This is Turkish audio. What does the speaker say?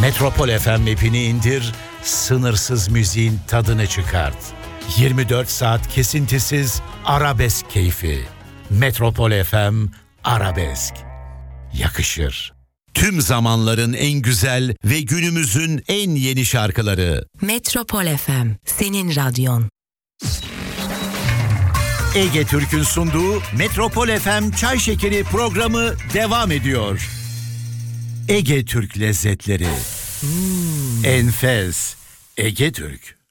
Metropol FM app'ini indir, sınırsız müziğin tadını çıkart. 24 saat kesintisiz arabesk keyfi. Metropol FM Arabesk. Yakışır. Tüm zamanların en güzel ve günümüzün en yeni şarkıları. Metropol FM, senin radyon. Ege Türk'ün sunduğu Metropol FM Çay Şekeri programı devam ediyor. Ege Türk lezzetleri. Enfes. Ege Türk.